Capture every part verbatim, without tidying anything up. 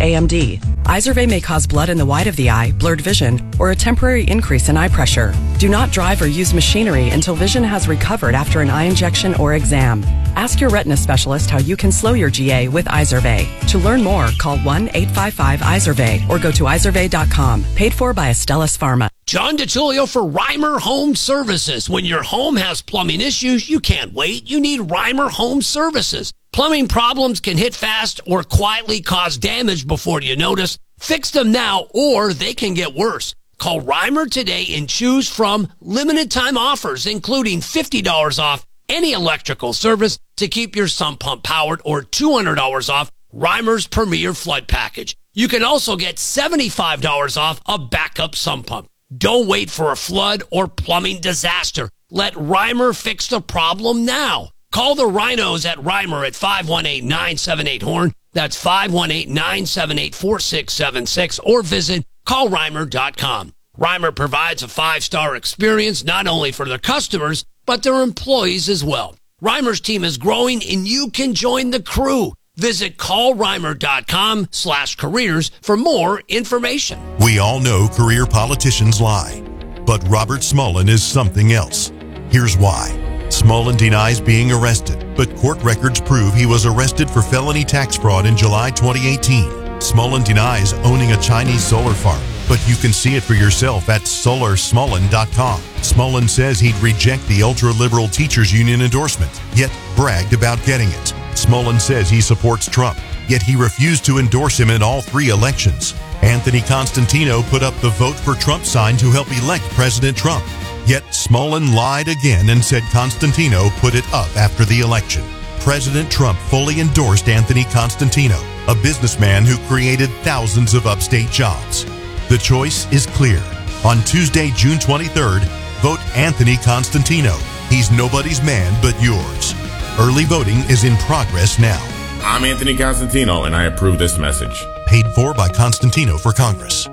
A M D. Izervay may cause blood in the white of the eye, blurred vision, or a temporary increase in eye pressure. Do not drive or use machinery until vision has recovered after an eye injection or exam. Ask your retina specialist how you can slow your G A with Izervay. To learn more, call one eight five five Izervay or go to izervay dot com. Paid for by Astellas Pharma. John DiTullio for Reimer Home Services. When your home has plumbing issues, you can't wait. You need Reimer Home Services. Plumbing problems can hit fast or quietly cause damage before you notice. Fix them now or they can get worse. Call Reimer today and choose from limited time offers, including fifty dollars off any electrical service to keep your sump pump powered or two hundred dollars off Reimer's Premier Flood Package. You can also get seventy-five dollars off a backup sump pump. Don't wait for a flood or plumbing disaster. Let Reimer fix the problem now. Call the Rhinos at Reimer at five one eight, nine seven eight, HORN. That's five one eight, nine seven eight, four six seven six or visit call reimer dot com. Reimer provides a five-star experience not only for their customers, but their employees as well. Reimer's team is growing and you can join the crew. Visit call reimer dot com slash careers for more information. We all know career politicians lie, but Robert Smullen is something else. Here's why. Smullen denies being arrested, but court records prove he was arrested for felony tax fraud in July twenty eighteen. Smullen denies owning a Chinese solar farm, but you can see it for yourself at solar smullen dot com. Smullen says he'd reject the ultra-liberal teachers union endorsement, yet bragged about getting it. Smullen says he supports Trump, yet he refused to endorse him in all three elections. Anthony Constantino put up the Vote for Trump sign to help elect President Trump. Yet Smullen lied again and said Constantino put it up after the election. President Trump fully endorsed Anthony Constantino, a businessman who created thousands of upstate jobs. The choice is clear. On Tuesday, June twenty-third, vote Anthony Constantino. He's nobody's man but yours. Early voting is in progress now. I'm Anthony Constantino, and I approve this message. Paid for by Constantino for Congress.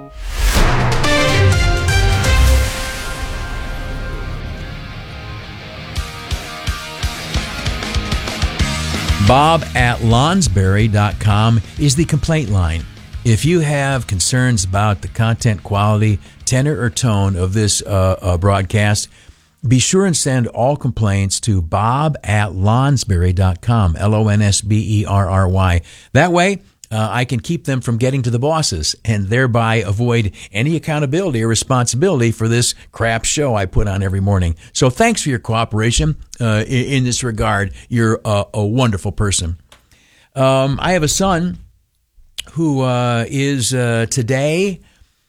Bob at lonsberry dot com is the complaint line. If you have concerns about the content quality, tenor, or tone of this uh, uh, broadcast, be sure and send all complaints to Bob at lonsberry dot com, L O N S B E R R Y. That way, uh, I can keep them from getting to the bosses and thereby avoid any accountability or responsibility for this crap show I put on every morning. So thanks for your cooperation uh, in, in this regard. You're a, a wonderful person. Um, I have a son who uh, is uh, today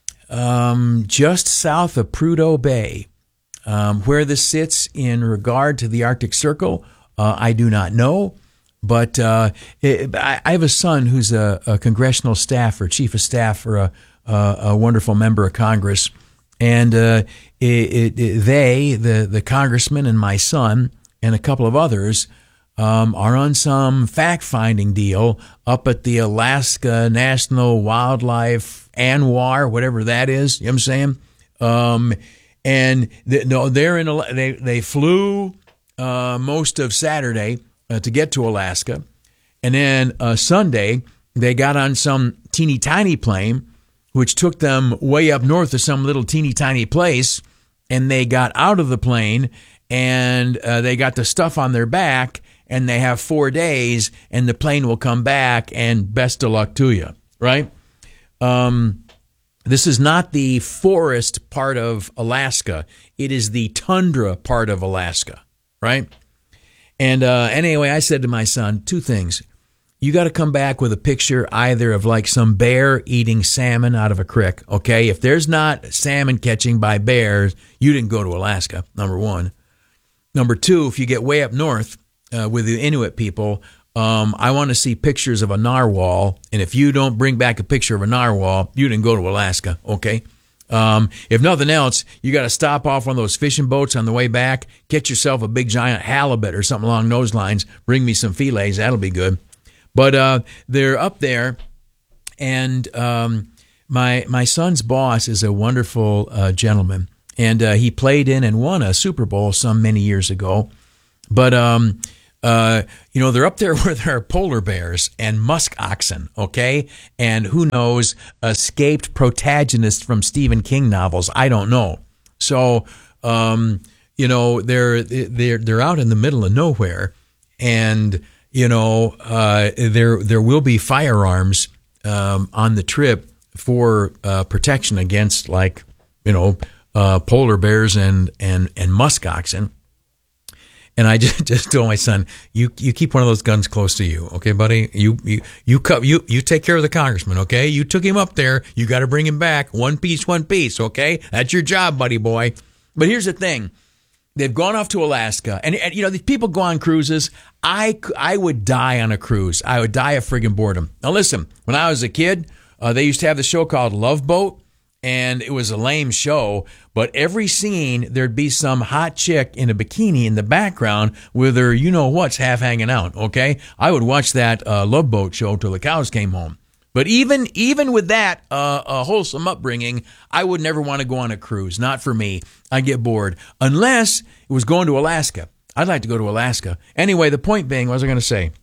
um, just south of Prudhoe Bay. Um, where this sits in regard to the Arctic Circle, uh, I do not know. But uh, it, I, I have a son who's a, a congressional staffer, chief of staff for a, a, a wonderful member of Congress. And uh, it, it, they, the, the congressman and my son and a couple of others, um, are on some fact-finding deal up at the Alaska National Wildlife ANWR, whatever that is. You know what I'm saying? Um, and they, no, they're in. They they flew uh, most of Saturday uh, to get to Alaska, and then uh, Sunday they got on some teeny tiny plane, which took them way up north to some little teeny tiny place, and they got out of the plane and uh, they got the stuff on their back. And they have four days, and the plane will come back, and best of luck to you, right? Um, this is not the forest part of Alaska. It is the tundra part of Alaska, right? And uh, anyway, I said to my son, two things. You got to come back with a picture either of like some bear eating salmon out of a creek, okay? If there's not salmon catching by bears, you didn't go to Alaska, number one. Number two, if you get way up north, Uh, with the Inuit people, um, I want to see pictures of a narwhal. And if you don't bring back a picture of a narwhal, you didn't go to Alaska, okay? Um, if nothing else, you got to stop off one of those fishing boats on the way back, get yourself a big giant halibut or something along those lines, bring me some fillets, that'll be good. But uh, they're up there, and um, my my son's boss is a wonderful uh, gentleman, and uh, he played in and won a Super Bowl some many years ago. But um, Uh, you know, they're up there where there are polar bears and musk oxen, okay? And who knows, escaped protagonists from Stephen King novels. I don't know. So, um, you know, they're they're they're out in the middle of nowhere, and you know, uh, there there will be firearms um, on the trip for uh, protection against, like, you know, uh, polar bears and and and musk oxen. And I just, just told my son, you you keep one of those guns close to you, okay, buddy? You you you co- you you take care of the congressman, okay? You took him up there. You got to bring him back. One piece, one piece, okay? That's your job, buddy boy. But here's the thing. They've gone off to Alaska. And, and you know, these people go on cruises. I, I would die on a cruise. I would die of friggin' boredom. Now, listen, when I was a kid, uh, they used to have the show called Love Boat. And it was a lame show, but every scene, there'd be some hot chick in a bikini in the background with her, you know what's, half hanging out, okay? I would watch that uh, Love Boat show till the cows came home. But even even with that uh, a wholesome upbringing, I would never want to go on a cruise. Not for me. I'd get bored. Unless it was going to Alaska. I'd like to go to Alaska. Anyway, the point being, what was I going to say?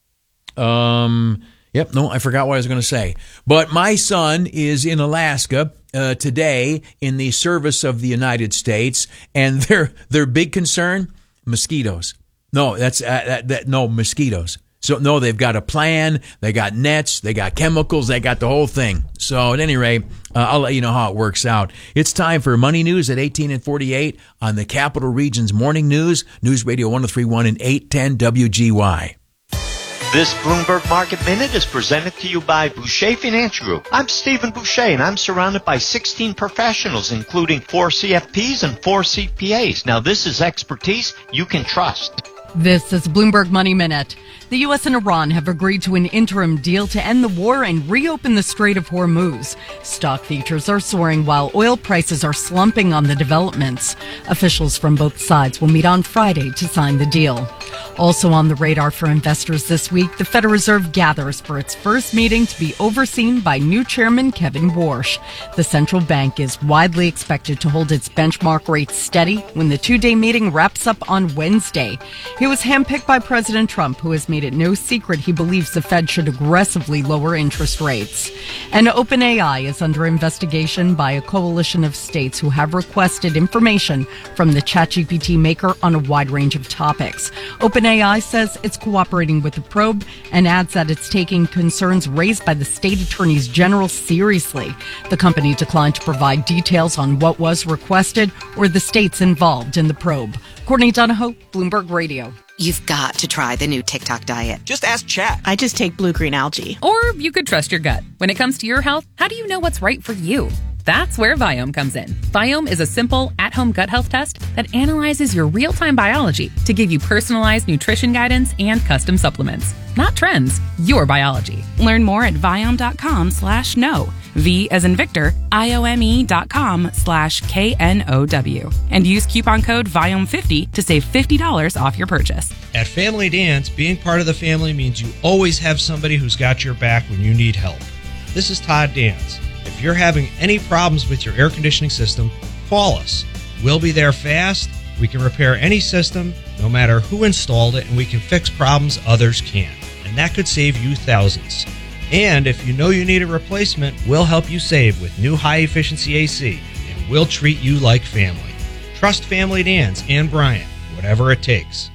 Um... Yep, no, I forgot what I was going to say. But my son is in Alaska uh, today in the service of the United States, and their their big concern, mosquitoes. No, that's uh, that, that no mosquitoes. So no, they've got a plan. They got nets. They got chemicals. They got the whole thing. So at any rate, uh, I'll let you know how it works out. It's time for Money News at eighteen and forty-eight on the Capital Region's Morning News, News Radio one oh three point one and eight ten W G Y. This Bloomberg Market Minute is presented to you by Boucher Financial Group. I'm Stephen Boucher, and I'm surrounded by sixteen professionals, including four C F Ps and four C P As. Now, this is expertise you can trust. This is Bloomberg Money Minute. The U S and Iran have agreed to an interim deal to end the war and reopen the Strait of Hormuz. Stock futures are soaring while oil prices are slumping on the developments. Officials from both sides will meet on Friday to sign the deal. Also on the radar for investors this week, the Federal Reserve gathers for its first meeting to be overseen by new chairman Kevin Warsh. The central bank is widely expected to hold its benchmark rate steady when the two-day meeting wraps up on Wednesday. He was handpicked by President Trump, who has made it no secret he believes the Fed should aggressively lower interest rates. And OpenAI is under investigation by a coalition of states who have requested information from the ChatGPT maker on a wide range of topics. OpenAI says it's cooperating with the probe and adds that it's taking concerns raised by the state attorneys general seriously. The company declined to provide details on what was requested or the states involved in the probe. Courtney Donahoe, Bloomberg Radio. You've got to try the new TikTok diet. Just ask Chat. I just take blue-green algae. Or you could trust your gut. When it comes to your health, how do you know what's right for you? That's where Viome comes in. Viome is a simple, at-home gut health test that analyzes your real-time biology to give you personalized nutrition guidance and custom supplements. Not trends, your biology. Learn more at Viome.com slash no. V as in Victor, I-O-M-E dot com slash K N O W. And use coupon code Viome fifty to save fifty dollars off your purchase. At Family Dance, being part of the family means you always have somebody who's got your back when you need help. This is Todd Dance. If you're having any problems with your air conditioning system, call us. We'll be there fast. We can repair any system, no matter who installed it, and we can fix problems others can't. And that could save you thousands. And if you know you need a replacement, we'll help you save with new high-efficiency A C, and we'll treat you like family. Trust Family Dance and Bryant, whatever it takes.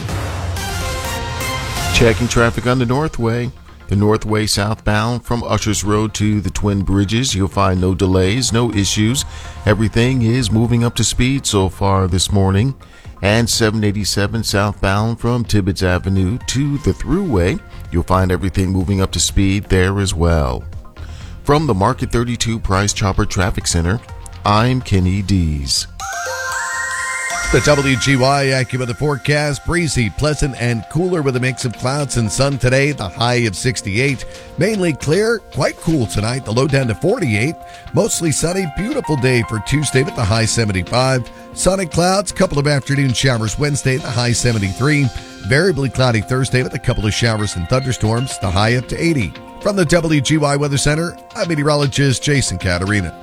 Checking traffic on the Northway. The Northway southbound from Ushers Road to the Twin Bridges, you'll find no delays, no issues. Everything is moving up to speed so far this morning. And seven eighty-seven southbound from Tibbetts Avenue to the Thruway, you'll find everything moving up to speed there as well. From the Market thirty-two Price Chopper Traffic Center, I'm Kenny Dees. The W G Y AccuWeather forecast, breezy, pleasant, and cooler with a mix of clouds and sun today, the high of sixty-eight. Mainly clear, quite cool tonight, the low down to forty-eight. Mostly sunny, beautiful day for Tuesday with the high seventy-five. Sunny clouds, couple of afternoon showers Wednesday, the high seventy-three. Variably cloudy Thursday with a couple of showers and thunderstorms, the high up to eighty. From the W G Y Weather Center, I'm meteorologist Jason Caterina.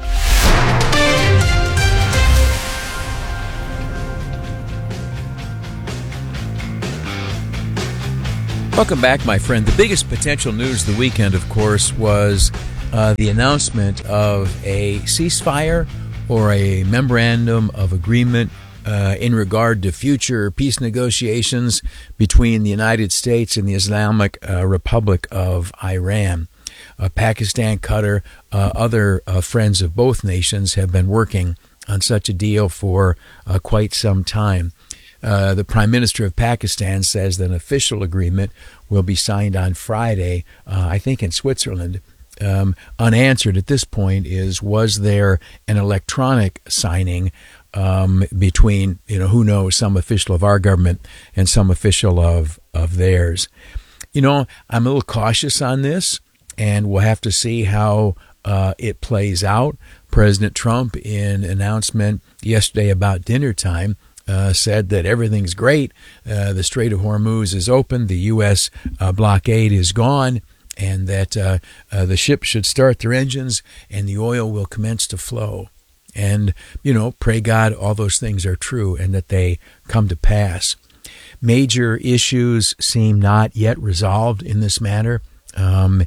Welcome back, my friend. The biggest potential news of the weekend, of course, was uh, the announcement of a ceasefire or a memorandum of agreement uh, in regard to future peace negotiations between the United States and the Islamic uh, Republic of Iran. Uh, Pakistan, Qatar, uh, other uh, friends of both nations have been working on such a deal for uh, quite some time. Uh, the Prime Minister of Pakistan says that an official agreement will be signed on Friday, uh, I think in Switzerland. Um, unanswered at this point is, was there an electronic signing um, between, you know, who knows, some official of our government and some official of, of theirs? You know, I'm a little cautious on this, and we'll have to see how uh, it plays out. President Trump, in an announcement yesterday about dinner time, Uh, said that everything's great. Uh, the Strait of Hormuz is open. The U S uh, blockade is gone, and that uh, uh, the ships should start their engines and the oil will commence to flow. And, you know, pray God all those things are true and that they come to pass. Major issues seem not yet resolved in this matter. Um,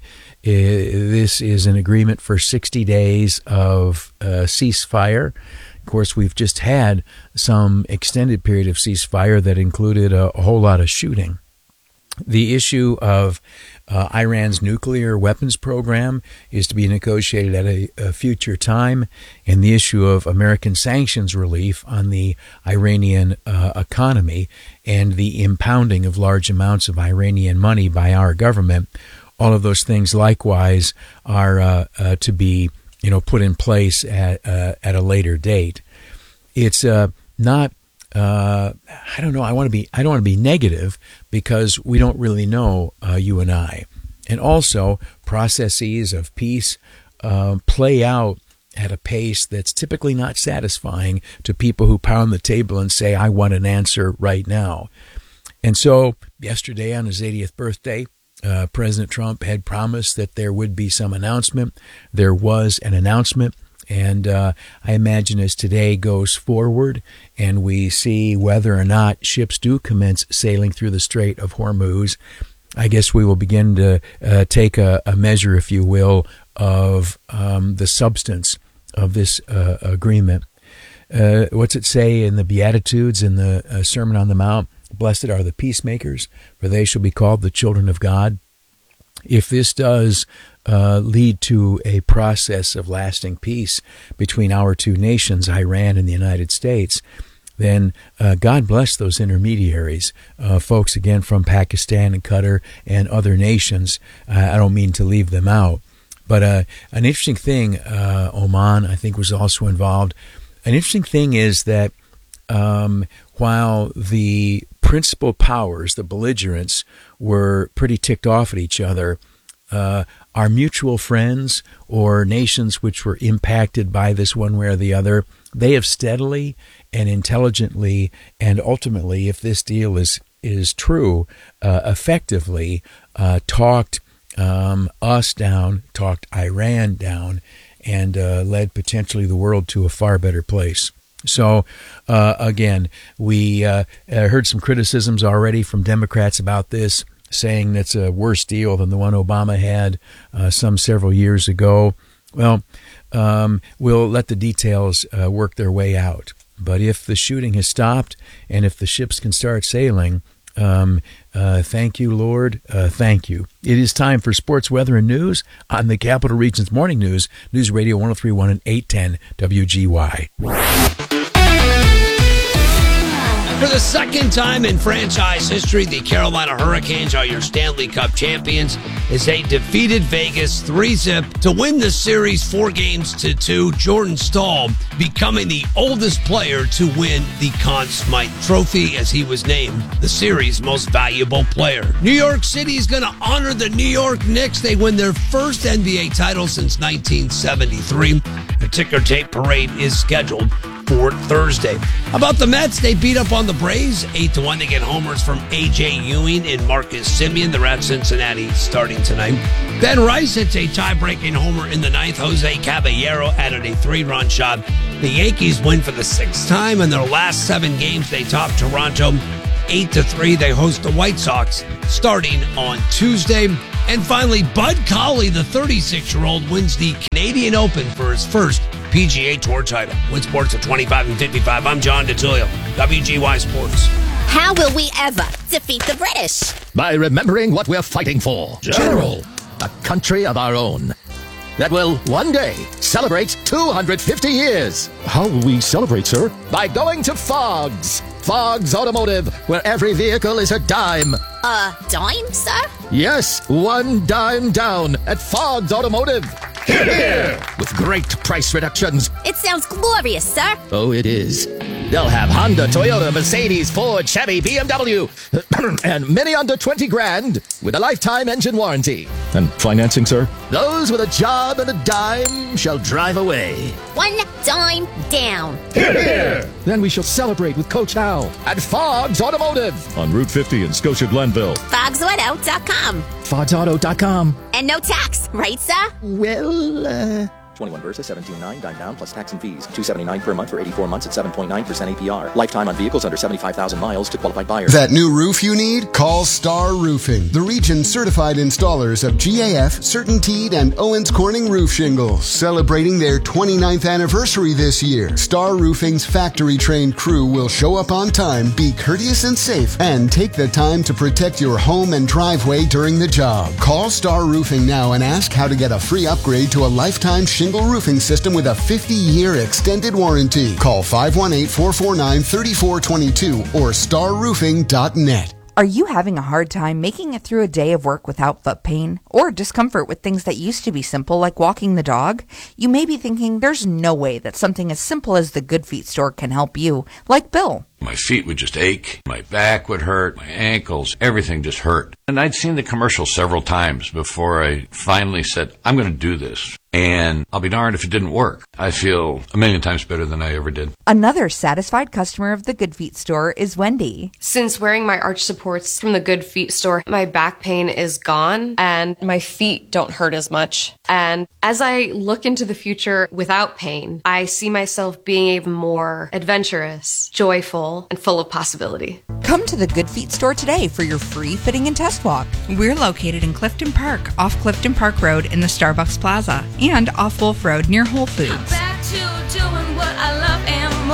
this is an agreement for sixty days of uh, ceasefire. Of course, we've just had some extended period of ceasefire that included a, a whole lot of shooting. The issue of uh, Iran's nuclear weapons program is to be negotiated at a, a future time, and the issue of American sanctions relief on the Iranian uh, economy and the impounding of large amounts of Iranian money by our government, all of those things likewise are uh, uh, to be you know, put in place at uh, at a later date. It's uh, not. Uh, I don't know. I want to be. I don't want to be negative because we don't really know, uh, you and I, and also processes of peace uh, play out at a pace that's typically not satisfying to people who pound the table and say, "I want an answer right now." And so, yesterday on his eightieth birthday, Uh, President Trump had promised that there would be some announcement. There was an announcement, and uh, I imagine as today goes forward and we see whether or not ships do commence sailing through the Strait of Hormuz, I guess we will begin to uh, take a, a measure, if you will, of um, the substance of this uh, agreement. Uh, what's it say in the Beatitudes, in the uh, Sermon on the Mount? Blessed are the peacemakers, for they shall be called the children of God. If this does uh, lead to a process of lasting peace between our two nations, Iran and the United States, then uh, God bless those intermediaries, uh, folks, again, from Pakistan and Qatar and other nations. Uh, I don't mean to leave them out. But uh, an interesting thing, uh, Oman, I think, was also involved. An interesting thing is that um, while the principal powers, the belligerents, were pretty ticked off at each other, uh, our mutual friends or nations which were impacted by this one way or the other, they have steadily and intelligently and ultimately, if this deal is, is true, uh, effectively uh, talked um, us down, talked Iran down, and uh, led potentially the world to a far better place. So, uh, again, we uh, heard some criticisms already from Democrats about this, saying that's a worse deal than the one Obama had uh, some several years ago. Well, um, we'll let the details uh, work their way out. But if the shooting has stopped and if the ships can start sailing, um, uh, thank you, Lord. Uh, thank you. It is time for sports, weather, and news on the Capital Region's Morning News, News Radio one oh three point one and eight ten W G Y. For the second time in franchise history, the Carolina Hurricanes are your Stanley Cup champions as they defeated Vegas three zip to win the series four games to two. Jordan Staal becoming the oldest player to win the Conn Smythe Trophy as he was named the series' most valuable player. New York City is going to honor the New York Knicks. They win their first N B A title since nineteen seventy-three. The ticker tape parade is scheduled for Thursday. About the Mets, they beat up on the Braves eight to one. They get homers from A J Ewing and Marcus Semien. They're at Cincinnati starting tonight. Ben Rice hits a tie-breaking homer in the ninth. Jose Caballero added a three-run shot. The Yankees win for the sixth time in their last seven games. They topped Toronto eight to three. They host the White Sox starting on Tuesday. And finally, Bud Colley, the thirty-six-year-old, wins the Canadian Open for his first P G A Tour title. Win Sports at twenty-five and fifty-five. I'm John DeTilio, W G Y Sports. How will we ever defeat the British? By remembering what we're fighting for. General. A country of our own that will one day celebrate two hundred fifty years. How will we celebrate, sir? By going to Fogg's. Fogg's Automotive, where every vehicle is a dime. A dime, sir? Yes, one dime down at Fogg's Automotive. Hear, hear. With great price reductions. It sounds glorious, sir. Oh, it is. They'll have Honda, Toyota, Mercedes, Ford, Chevy, B M W, and many under twenty grand with a lifetime engine warranty. And financing, sir? Those with a job and a dime shall drive away. One dime down. Hear, hear. Then we shall celebrate with Coach Hal at Fogg's Automotive on Route fifty in Scotia Glenville. Fogs Auto dot com. Fogs Auto dot com. And no tax, right, sir? Well, uh... twenty-one Versa, seventeen nine, dime down plus tax and fees. two seventy-nine per month for eighty-four months at seven point nine percent A P R. Lifetime on vehicles under seventy-five thousand miles to qualified buyers. That new roof you need? Call Star Roofing, the region's certified installers of G A F, CertainTeed, and Owens Corning roof shingles. Celebrating their twenty-ninth anniversary this year, Star Roofing's factory-trained crew will show up on time, be courteous and safe, and take the time to protect your home and driveway during the job. Call Star Roofing now and ask how to get a free upgrade to a lifetime shingle roofing system with a fifty-year extended warranty. Call five one eight, four four nine, three four two two or star roofing dot net. Are you having a hard time making it through a day of work without foot pain or discomfort with things that used to be simple like walking the dog? You may be thinking there's no way that something as simple as the Good Feet store can help you, like Bill. My feet would just ache, my back would hurt, my ankles, everything just hurt. And I'd seen the commercial several times before I finally said, I'm going to do this. And I'll be darned if it didn't work. I feel a million times better than I ever did. Another satisfied customer of the Good Feet store is Wendy. Since wearing my arch supports from the Good Feet store, my back pain is gone and my feet don't hurt as much. And as I look into the future without pain, I see myself being even more adventurous, joyful, and full of possibility. Come to the Good Feet store today for your free fitting and test walk. We're located in Clifton Park, off Clifton Park Road in the Starbucks Plaza, and off Wolf Road near Whole Foods. I'm back to doing what I love and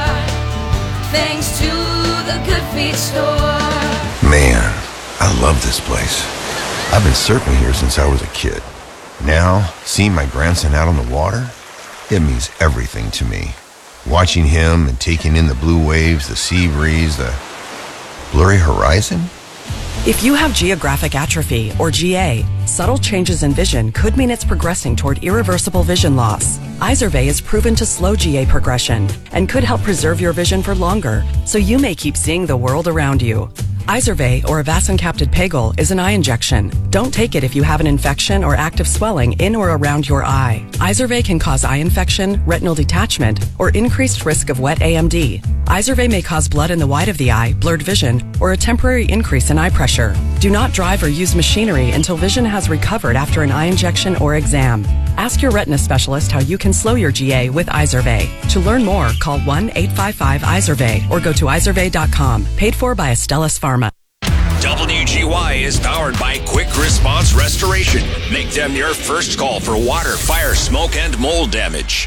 more, thanks to the Good Feet store. Man, I love this place. I've been surfing here since I was a kid. Now, seeing my grandson out on the water, it means everything to me. Watching him and taking in the blue waves, the sea breeze, the blurry horizon. If you have geographic atrophy, or G A, subtle changes in vision could mean it's progressing toward irreversible vision loss. Izervay is proven to slow G A progression and could help preserve your vision for longer, so you may keep seeing the world around you. Izervay, or avacincaptad pegol, is an eye injection. Don't take it if you have an infection or active swelling in or around your eye. Izervay can cause eye infection, retinal detachment, or increased risk of wet A M D. Izervay may cause blood in the white of the eye, blurred vision, or a temporary increase in eye pressure. Do not drive or use machinery until vision has recovered after an eye injection or exam. Ask your retina specialist how you can slow your G A with Izervay. To learn more, call one eight five five Izervay or go to izervay dot com. Paid for by Astellas Pharma. W G Y is powered by Quick Response Restoration. Make them your first call for water, fire, smoke, and mold damage.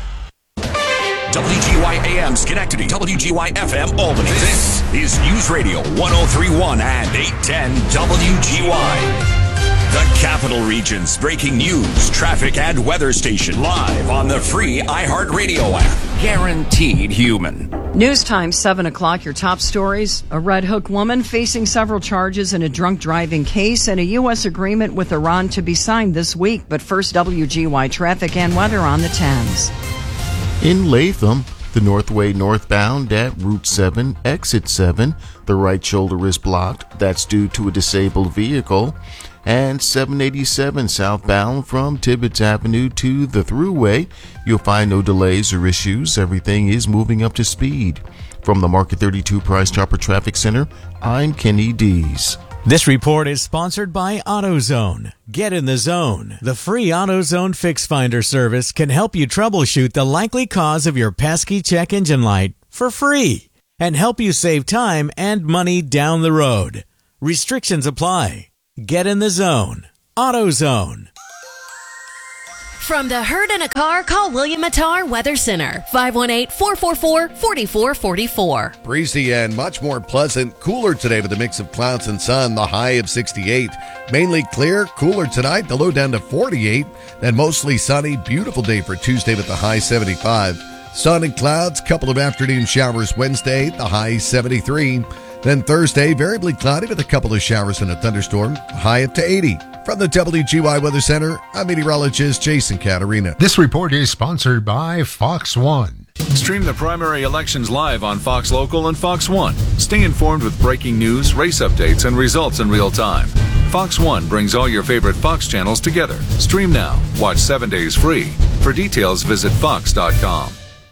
W G Y A M Schenectady, W G Y F M Albany. This is News Radio one oh three point one and eight ten W G Y. The Capital Region's breaking news, traffic, and weather station live on the free iHeartRadio app. Guaranteed human. News time, seven o'clock. Your top stories. A Red Hook woman facing several charges in a drunk driving case and a U S agreement with Iran to be signed this week. But first, W G Y traffic and weather on the tens. In Latham, the Northway northbound at Route seven, exit seven, the right shoulder is blocked. That's due to a disabled vehicle. And seven eighty-seven southbound from Tibbetts Avenue to the Thruway, you'll find no delays or issues. Everything is moving up to speed. From the Market thirty-two Price Chopper Traffic Center, I'm Kenny Dees. This report is sponsored by AutoZone. Get in the zone. The free AutoZone Fix Finder service can help you troubleshoot the likely cause of your pesky check engine light for free. and help you save time and money down the road. Restrictions apply. Get in the zone. AutoZone. From the herd in a car, call William Mattar Weather Center, five one eight, four four four, four four four four. Breezy and much more pleasant. Cooler today with a mix of clouds and sun. The high of sixty-eight. Mainly clear. Cooler tonight. The low down to forty-eight. Then mostly sunny. Beautiful day for Tuesday with the high seventy-five. Sun and clouds. Couple of afternoon showers Wednesday. The high seventy-three. Then Thursday, variably cloudy with a couple of showers and a thunderstorm. High up to eighty. From the W G Y Weather Center, I'm meteorologist Jason Caterina. This report is sponsored by Fox One. Stream the primary elections live on Fox Local and Fox One. Stay informed with breaking news, race updates, and results in real time. Fox One brings all your favorite Fox channels together. Stream now. Watch seven days free. For details, visit fox dot com.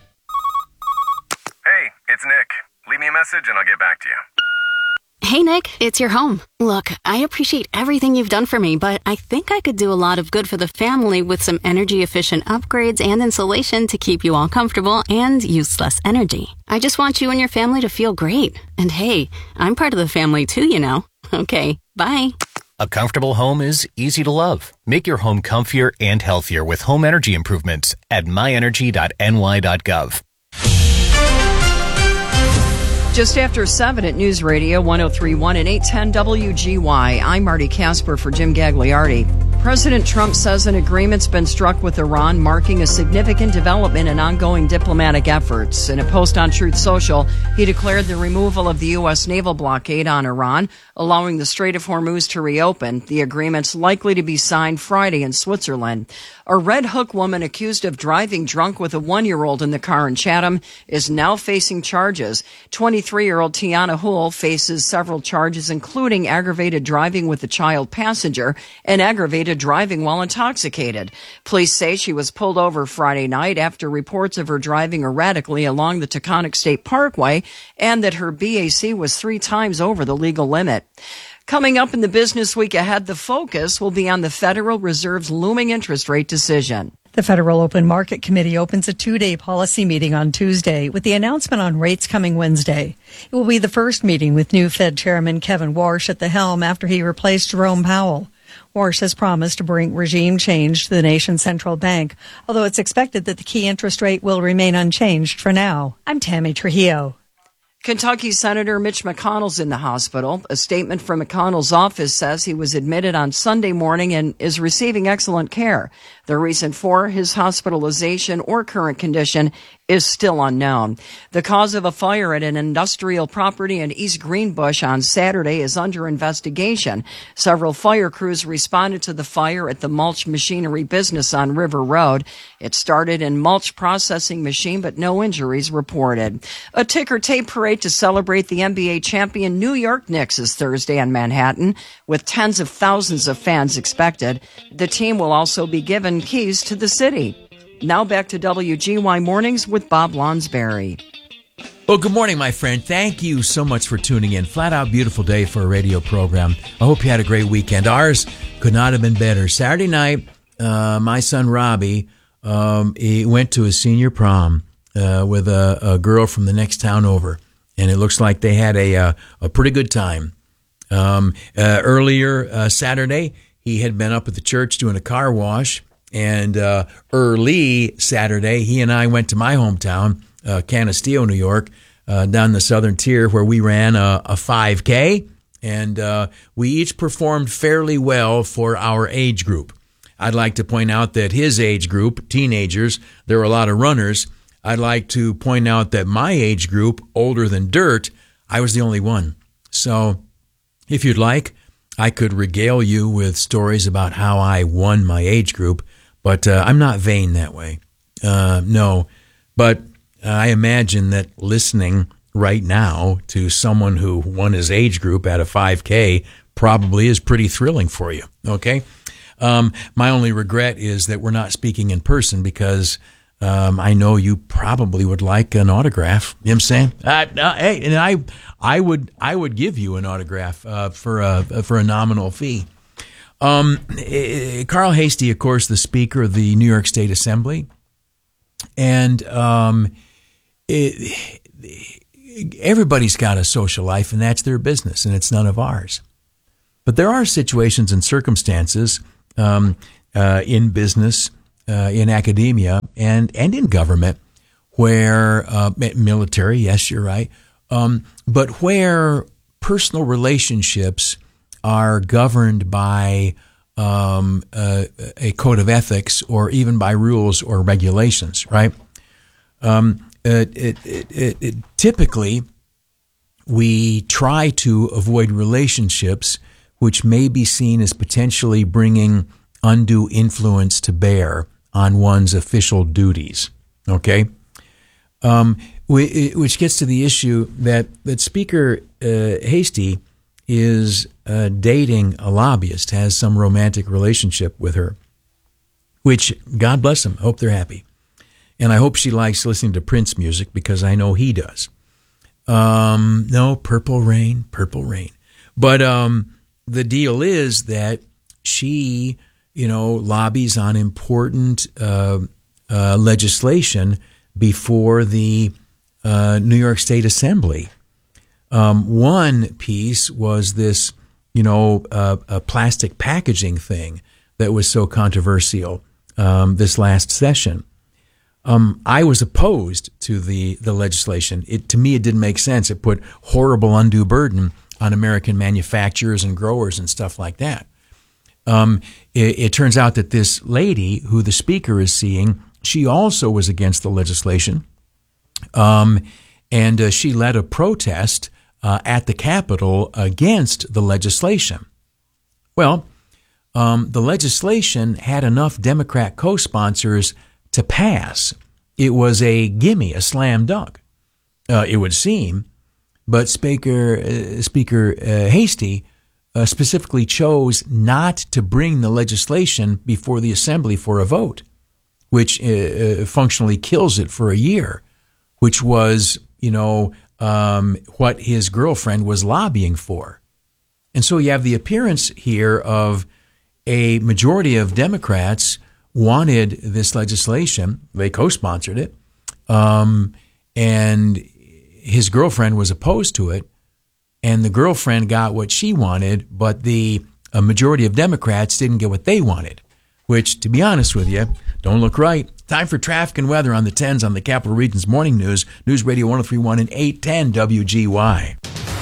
Hey, it's Nick. Leave me a message and I'll get back to you. Hey, Nick, it's your home. Look, I appreciate everything you've done for me, but I think I could do a lot of good for the family with some energy-efficient upgrades and insulation to keep you all comfortable and use less energy. I just want you and your family to feel great. And hey, I'm part of the family too, you know. Okay, bye. A comfortable home is easy to love. Make your home comfier and healthier with home energy improvements at my energy dot n y dot gov. Just after seven at News Radio one oh three point one and eight ten W G Y. I'm Marty Casper for Jim Gagliardi. President Trump says an agreement's been struck with Iran, marking a significant development in ongoing diplomatic efforts. In a post on Truth Social, he declared the removal of the U S naval blockade on Iran, allowing the Strait of Hormuz to reopen. The agreement's likely to be signed Friday in Switzerland. A Red Hook woman accused of driving drunk with a one-year-old in the car in Chatham is now facing charges. twenty-three-year-old Tiana Houle faces several charges, including aggravated driving with a child passenger and aggravated driving while intoxicated. Police say she was pulled over Friday night after reports of her driving erratically along the Taconic State Parkway and that her B A C was three times over the legal limit. Coming up in the business week ahead, the focus will be on the Federal Reserve's looming interest rate decision. The Federal Open Market Committee opens a two-day policy meeting on Tuesday with the announcement on rates coming Wednesday. It will be the first meeting with new Fed Chairman Kevin Warsh at the helm after he replaced Jerome Powell. Warsh has promised to bring regime change to the nation's central bank, although it's expected that the key interest rate will remain unchanged for now. I'm Tammy Trujillo. Kentucky Senator Mitch McConnell's in the hospital. A statement from McConnell's office says he was admitted on Sunday morning and is receiving excellent care. The reason for his hospitalization or current condition is still unknown. The cause of a fire at an industrial property in East Greenbush on Saturday is under investigation. Several fire crews responded to the fire at the mulch machinery business on River Road. It started in mulch processing machine, but no injuries reported. A ticker tape parade to celebrate the N B A champion New York Knicks is Thursday in Manhattan, with tens of thousands of fans expected. The team will also be given keys to the city. Now back to W G Y Mornings with Bob Lonsberry. Well, good morning, my friend. Thank you so much for tuning in. Flat out beautiful day for a radio program. I hope you had a great weekend. Ours could not have been better. Saturday night, uh, my son Robbie, um, he went to his senior prom uh, with a, a girl from the next town over, and it looks like they had a a, a pretty good time. Um, uh, earlier uh, Saturday, he had been up at the church doing a car wash. And uh, early Saturday, he and I went to my hometown, uh, Canisteo, New York, uh, down the southern tier where we ran a, a five K. And uh, we each performed fairly well for our age group. I'd like to point out that his age group, teenagers, there were a lot of runners. I'd like to point out that my age group, older than dirt, I was the only one. So if you'd like, I could regale you with stories about how I won my age group. But uh, I'm not vain that way. Uh, no. But uh, I imagine that listening right now to someone who won his age group at a five K probably is pretty thrilling for you. Okay? Um, my only regret is that we're not speaking in person because um, I know you probably would like an autograph. You know what I'm saying? Uh, uh, hey, and I, I would, I would give you an autograph uh, for a for a nominal fee. Um, Carl Hastie, of course, the Speaker of the New York State Assembly, and um, it, everybody's got a social life, and that's their business, and it's none of ours. But there are situations and circumstances um, uh, in business, uh, in academia, and, and in government where, uh, military, yes, you're right, um, but where personal relationships are governed by um, uh, a code of ethics or even by rules or regulations, right? Um, it, it, it, it, typically, we try to avoid relationships which may be seen as potentially bringing undue influence to bear on one's official duties, okay? Um, which gets to the issue that, that Speaker uh, Heastie is uh, dating a lobbyist, has some romantic relationship with her, which, God bless them, hope they're happy. And I hope she likes listening to Prince music because I know he does. Um, no, Purple Rain, Purple Rain. But um, the deal is that she, you know, lobbies on important uh, uh, legislation before the uh, New York State Assembly. Um, one piece was this, you know, uh, a plastic packaging thing that was so controversial um, this last session. Um, I was opposed to the, the legislation. It, to me, it didn't make sense. It put horrible undue burden on American manufacturers and growers and stuff like that. Um, it, it turns out that this lady who the speaker is seeing, she also was against the legislation. Um, and uh, she led a protest uh, at the Capitol against the legislation. Well, um, the legislation had enough Democrat co-sponsors to pass. It was a gimme, a slam dunk, uh, it would seem. But Speaker uh, Speaker uh, Heastie uh, specifically chose not to bring the legislation before the Assembly for a vote, which uh, functionally kills it for a year, which was, you know, um, what his girlfriend was lobbying for. And so you have the appearance here of a majority of Democrats wanted this legislation. They co-sponsored it. Um, and his girlfriend was opposed to it. And the girlfriend got what she wanted, but the a majority of Democrats didn't get what they wanted, which, to be honest with you, don't look right. Time for traffic and weather on the tens on the Capital Region's Morning News. News Radio one oh three point one and eight ten W G Y.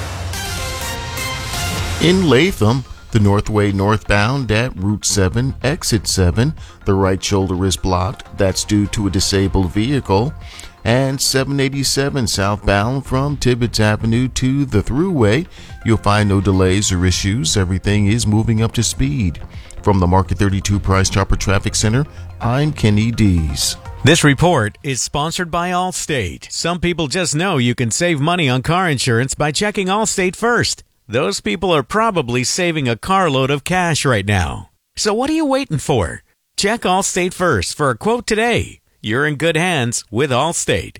In Latham, the Northway northbound at Route seven, Exit seven, the right shoulder is blocked. That's due to a disabled vehicle. And seven eighty-seven southbound from Tibbetts Avenue to the Thruway, you'll find no delays or issues. Everything is moving up to speed. From the Market thirty-two Price Chopper Traffic Center, I'm Kenny Dees. This report is sponsored by Allstate. Some people just know you can save money on car insurance by checking Allstate first. Those people are probably saving a carload of cash right now. So what are you waiting for? Check Allstate first for a quote today. You're in good hands with Allstate.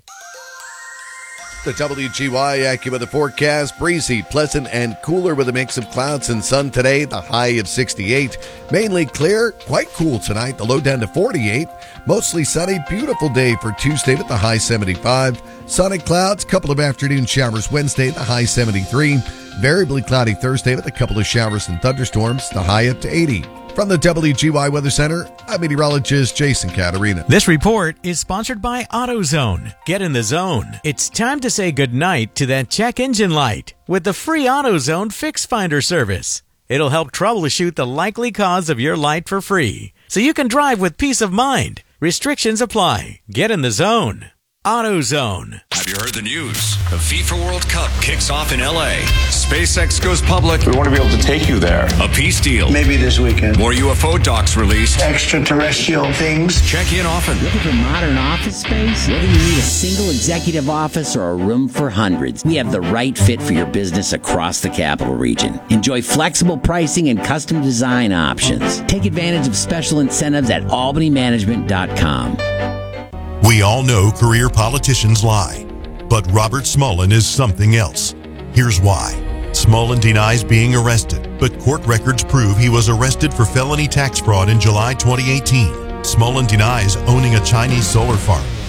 The W G Y AccuWeather forecast, breezy, pleasant, and cooler with a mix of clouds and sun today. The high of sixty-eight. Mainly clear, quite cool tonight. The low down to forty-eight. Mostly sunny, beautiful day for Tuesday with the high seventy-five. Sunny clouds, couple of afternoon showers Wednesday, the high seventy-three. Variably cloudy Thursday with a couple of showers and thunderstorms, the high up to eighty. From the W G Y Weather Center, I'm meteorologist Jason Caterina. This report is sponsored by AutoZone. Get in the zone. It's time to say goodnight to that check engine light with the free AutoZone Fix Finder service. It'll help troubleshoot the likely cause of your light for free, so you can drive with peace of mind. Restrictions apply. Get in the zone. AutoZone. Have you heard the news? The FIFA World Cup kicks off in L A. SpaceX goes public. We want to be able to take you there. A peace deal. Maybe this weekend. More U F O docs released. Extraterrestrial things. Check in often. Looking for modern office space? Whether you need a single executive office or a room for hundreds, we have the right fit for your business across the Capital Region. Enjoy flexible pricing and custom design options. Take advantage of special incentives at albany management dot com. We all know career politicians lie, but Robert Smullen is something else. Here's why. Smullen denies being arrested, but court records prove he was arrested for felony tax fraud in July twenty eighteen. Smullen denies owning a Chinese solar farm,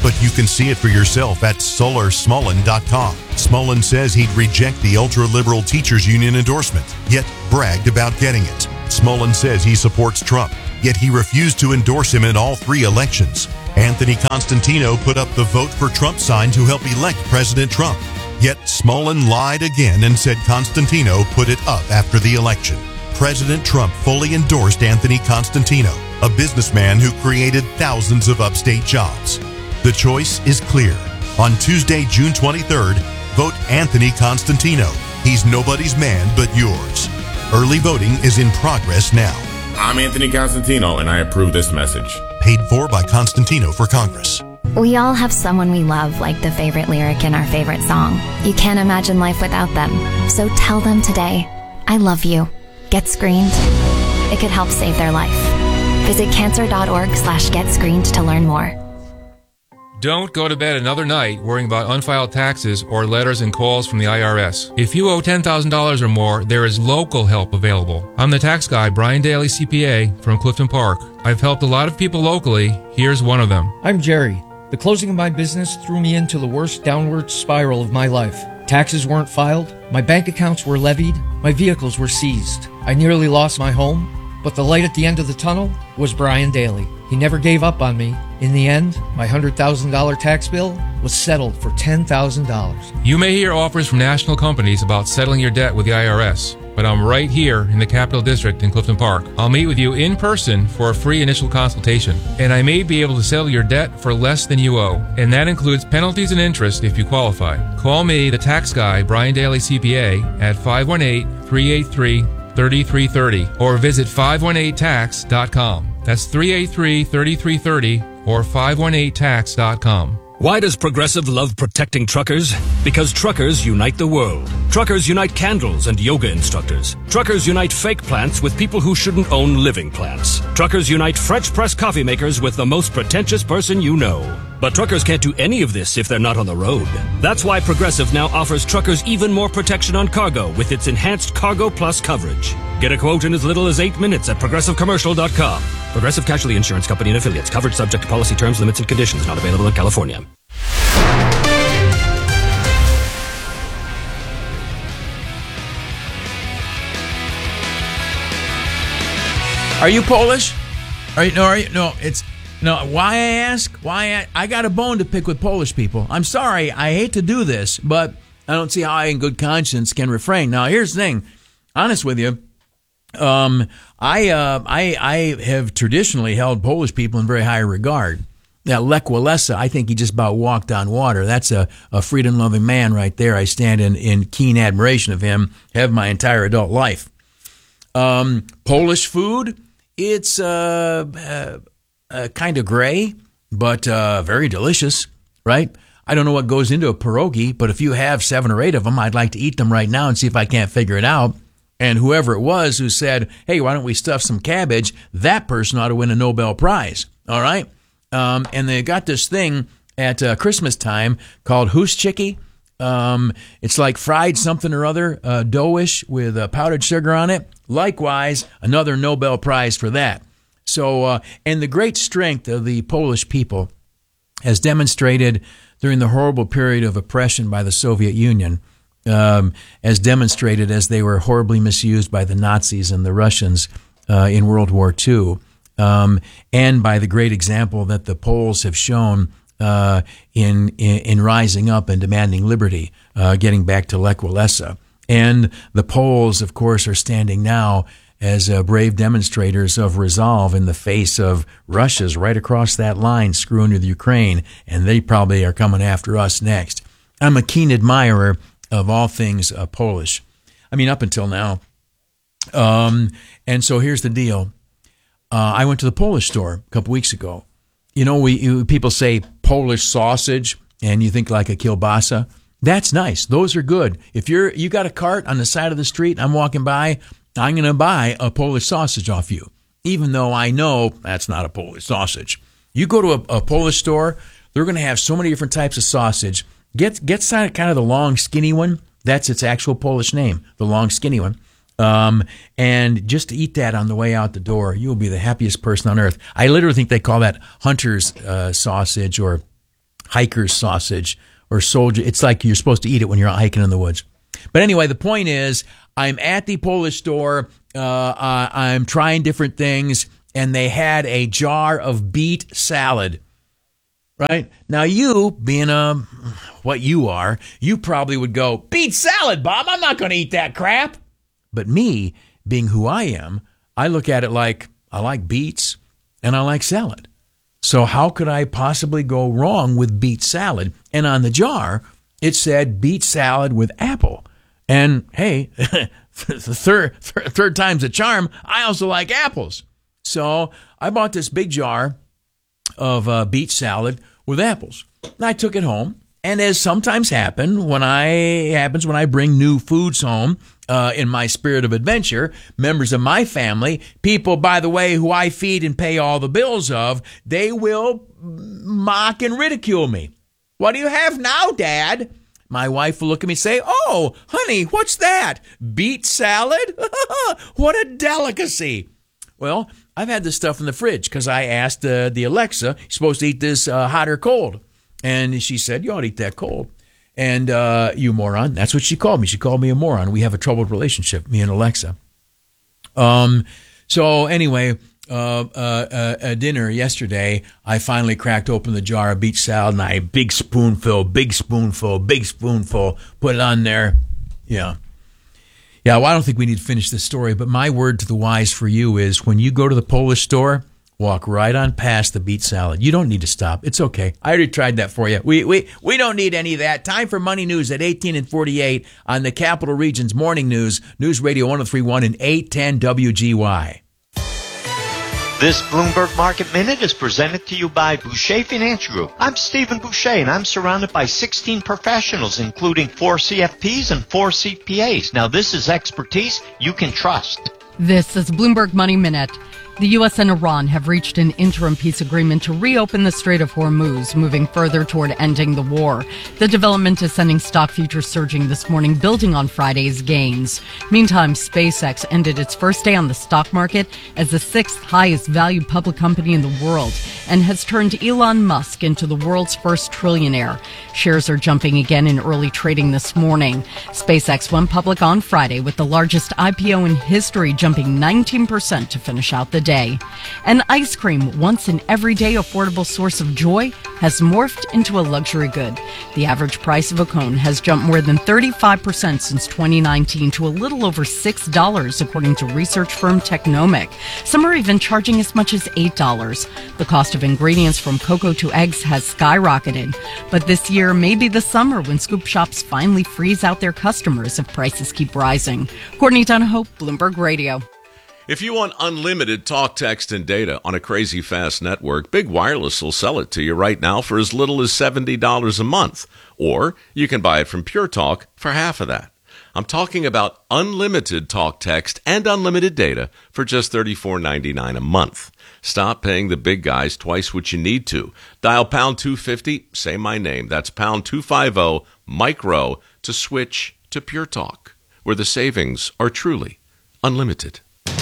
But you can see it for yourself at solar smullen dot com. Smullen says he'd reject the ultra-liberal teachers union endorsement, yet bragged about getting it. Smullen says he supports Trump, yet he refused to endorse him in all three elections. Anthony Constantino put up the vote for Trump sign to help elect President Trump. Yet Smullen lied again and said Constantino put it up after the election. President Trump fully endorsed Anthony Constantino, a businessman who created thousands of upstate jobs. The choice is clear. On Tuesday, June twenty-third, vote Anthony Constantino. He's nobody's man but yours. Early voting is in progress now. I'm Anthony Constantino, and I approve this message. Paid for by Constantino for Congress. We all have someone we love, like the favorite lyric in our favorite song. You can't imagine life without them. So tell them today, I love you. Get screened. It could help save their life. Visit cancer.org slash get screened to learn more. Don't go to bed another night worrying about unfiled taxes or letters and calls from the I R S. If you owe ten thousand dollars or more, there is local help available. I'm the tax guy, Brian Daly, C P A, from Clifton Park. I've helped a lot of people locally. Here's one of them. I'm Jerry. The closing of my business threw me into the worst downward spiral of my life. Taxes weren't filed, my bank accounts were levied, my vehicles were seized. I nearly lost my home, but the light at the end of the tunnel was Brian Daly. He never gave up on me. In the end, my one hundred thousand dollars tax bill was settled for ten thousand dollars. You may hear offers from national companies about settling your debt with the I R S, but I'm right here in the Capital District in Clifton Park. I'll meet with you in person for a free initial consultation, and I may be able to settle your debt for less than you owe, and that includes penalties and interest if you qualify. Call me, the tax guy, Brian Daly, C P A, at five one eight, three eight three, three three three zero or visit five one eight tax dot com. That's three eight three, three three three zero or five one eight tax dot com. Why does Progressive love protecting truckers? Because truckers unite the world. Truckers unite candles and yoga instructors. Truckers unite fake plants with people who shouldn't own living plants. Truckers unite French press coffee makers with the most pretentious person you know. But truckers can't do any of this if they're not on the road. That's why Progressive now offers truckers even more protection on cargo with its enhanced Cargo Plus coverage. Get a quote in as little as eight minutes at progressive commercial dot com. Progressive Casualty Insurance Company and affiliates. Coverage subject to policy terms, limits, and conditions. Not available in California. Are you Polish? Are you no? Are you no? It's no. Why I ask? Why I, I got a bone to pick with Polish people. I'm sorry. I hate to do this, but I don't see how I, in good conscience, can refrain. Now, here's the thing. Honest with you. Um, I, uh, I, I have traditionally held Polish people in very high regard. Now, Lech Walesa, I think he just about walked on water. That's a, a freedom-loving man right there. I stand in, in keen admiration of him, have my entire adult life. Um, Polish food, it's, uh, uh, uh kind of gray, but, uh, very delicious, right? I don't know what goes into a pierogi, but if you have seven or eight of them, I'd like to eat them right now and see if I can't figure it out. And whoever it was who said, hey, why don't we stuff some cabbage? That person ought to win a Nobel Prize. All right. Um, and they got this thing at uh, Christmas time called huszczyki. Um, it's like fried something or other, uh, doughish with uh, powdered sugar on it. Likewise, another Nobel Prize for that. So, uh, and the great strength of the Polish people as demonstrated during the horrible period of oppression by the Soviet Union, um, as demonstrated as they were horribly misused by the Nazis and the Russians uh, in World War Two, um, and by the great example that the Poles have shown uh, in, in in rising up and demanding liberty, uh, getting back to Lech Walesa. And the Poles, of course, are standing now as uh, brave demonstrators of resolve in the face of Russia's right across that line screwing with Ukraine, and they probably are coming after us next. I'm a keen admirer of all things uh, Polish. I mean, up until now. Um, and so here's the deal. Uh, I went to the Polish store a couple weeks ago. You know, we you, people say Polish sausage, and you think like a kielbasa. That's nice. Those are good. If you're you got a cart on the side of the street, I'm walking by, I'm going to buy a Polish sausage off you, even though I know that's not a Polish sausage. You go to a, a Polish store, they're going to have so many different types of sausage. Get get kind of the long, skinny one. That's its actual Polish name, the long, skinny one. Um, and just to eat that on the way out the door, you'll be the happiest person on earth. I literally think they call that hunter's uh, sausage or hiker's sausage or soldier. It's like you're supposed to eat it when you're out hiking in the woods. But anyway, the point is, I'm at the Polish store. Uh, uh, I'm trying different things, and they had a jar of beet salad. Right? Now, you, being a, what you are, you probably would go, beet salad, Bob, I'm not going to eat that crap. But me, being who I am, I look at it like, I like beets and I like salad. So how could I possibly go wrong with beet salad? And on the jar, it said beet salad with apple. And hey, the third, third, third time's a charm, I also like apples. So I bought this big jar of uh, beet salad with apples. And I took it home, and as sometimes happen when I happens when I bring new foods home, uh, in my spirit of adventure, members of my family, people, by the way, who I feed and pay all the bills of, they will mock and ridicule me. What do you have now, Dad? My wife will look at me and say, oh, honey, what's that? Beet salad? What a delicacy. Well, I've had this stuff in the fridge because I asked uh, the Alexa, you're supposed to eat this uh, hot or cold. And she said, you ought to eat that cold. And uh, you moron, that's what she called me. She called me a moron. We have a troubled relationship, me and Alexa. Um. So anyway, uh, uh, uh, at dinner yesterday, I finally cracked open the jar of beet salad, and I big spoonful, big spoonful, big spoonful, put it on there. Yeah. Yeah, well, I don't think we need to finish this story, but my word to the wise for you is when you go to the Polish store, walk right on past the beet salad. You don't need to stop. It's okay. I already tried that for you. We we we don't need any of that. Time for Money News at eighteen and forty-eight on the Capital Region's Morning News, News Radio one oh three point one and eight ten W G Y. This Bloomberg Market Minute is presented to you by Boucher Financial Group. I'm Stephen Boucher, and I'm surrounded by sixteen professionals, including four C F Ps and four C P As. Now, this is expertise you can trust. This is Bloomberg Money Minute. The U S and Iran have reached an interim peace agreement to reopen the Strait of Hormuz, moving further toward ending the war. The development is sending stock futures surging this morning, building on Friday's gains. Meantime, SpaceX ended its first day on the stock market as the sixth highest valued public company in the world and has turned Elon Musk into the world's first trillionaire. Shares are jumping again in early trading this morning. SpaceX went public on Friday with the largest I P O in history, jumping nineteen percent to finish out the day. And ice cream, once an everyday affordable source of joy, has morphed into a luxury good. The average price of a cone has jumped more than thirty-five percent since twenty nineteen to a little over six dollars, according to research firm Technomic. Some are even charging as much as eight dollars. The cost of ingredients from cocoa to eggs has skyrocketed. But this year may be the summer when scoop shops finally freeze out their customers if prices keep rising. Courtney Donahoe, Bloomberg Radio. If you want unlimited talk, text, and data on a crazy fast network, Big Wireless will sell it to you right now for as little as seventy dollars a month. Or you can buy it from Pure Talk for half of that. I'm talking about unlimited talk, text, and unlimited data for just thirty-four ninety-nine a month. Stop paying the big guys twice what you need to. Dial pound two fifty, say my name. That's pound two fifty, micro, to switch to Pure Talk, where the savings are truly unlimited.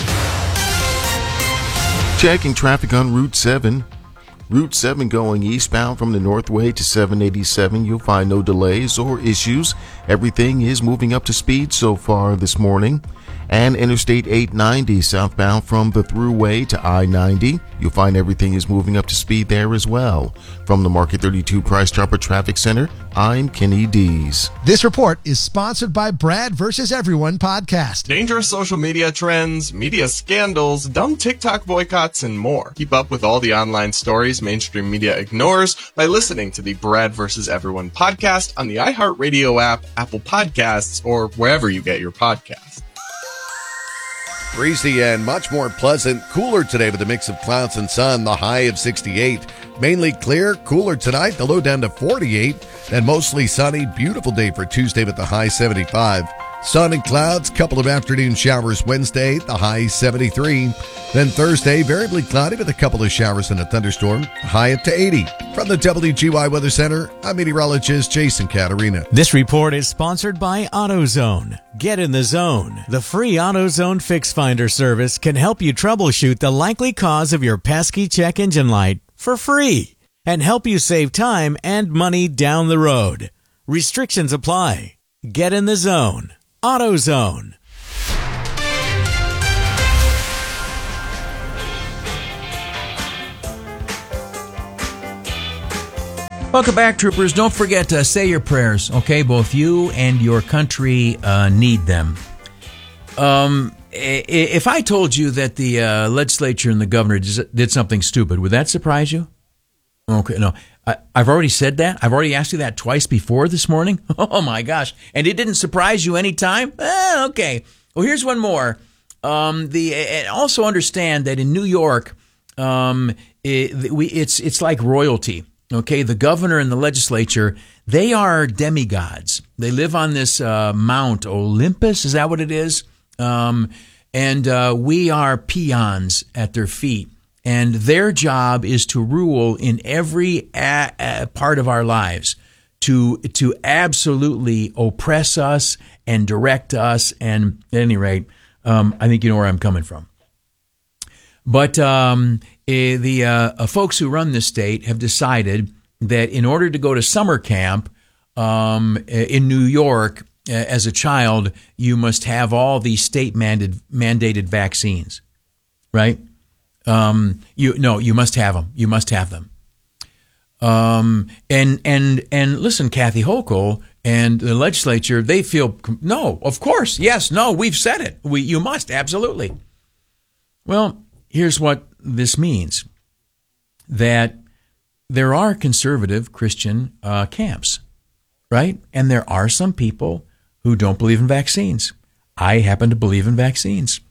Checking traffic on Route seven. Route seven going eastbound from the Northway to seven eighty-seven. You'll find no delays or issues. Everything is moving up to speed so far this morning. And Interstate eight ninety southbound from the Thruway to I ninety. You'll find everything is moving up to speed there as well. From the Market thirty-two Price Chopper Traffic Center, I'm Kenny Dees. This report is sponsored by Brad versus Everyone podcast. Dangerous social media trends, media scandals, dumb TikTok boycotts, and more. Keep up with all the online stories mainstream media ignores by listening to the Brad versus Everyone podcast on the iHeartRadio app, Apple Podcasts, or wherever you get your podcasts. Breezy and much more pleasant. Cooler today with a mix of clouds and sun. The high of sixty-eight. Mainly clear. Cooler tonight. The low down to forty-eight. And mostly sunny. Beautiful day for Tuesday with the high seventy-five. Sun and clouds. Couple of afternoon showers Wednesday. The high seventy-three. Then Thursday, variably cloudy with a couple of showers and a thunderstorm. High up to eighty. From the W G Y Weather Center, I'm meteorologist Jason Caterina. This report is sponsored by AutoZone. Get in the zone. The free AutoZone Fix Finder service can help you troubleshoot the likely cause of your pesky check engine light for free. and help you save time and money down the road. Restrictions apply. Get in the zone. AutoZone. Welcome back, troopers. Don't forget to say your prayers, okay? Both you and your country uh, need them. Um, if I told you that the uh, legislature and the governor did something stupid, would that surprise you? Okay, no. I, I've already said that. I've already asked you that twice before this morning. Oh, my gosh. And it didn't surprise you any time? Eh, okay. Well, here's one more. Um, the and also understand that in New York, um, it, we, it's it's like royalty. Okay, the governor and the legislature, they are demigods. They live on this uh, Mount Olympus. Is that what it is? Um, and uh, we are peons at their feet. And their job is to rule in every a- a part of our lives, to to absolutely oppress us and direct us. And at any rate, um, I think you know where I'm coming from. But um, the uh, folks who run this state have decided that in order to go to summer camp um, in New York as a child, you must have all these state mandated mandated vaccines, right? Um, you no, you must have them. You must have them. Um, and and and listen, Kathy Hochul and the legislature, they feel no, of course, yes, no, we've said it. We you must absolutely. Well, here's what this means: that there are conservative Christian uh, camps, right? And there are some people who don't believe in vaccines. I happen to believe in vaccines.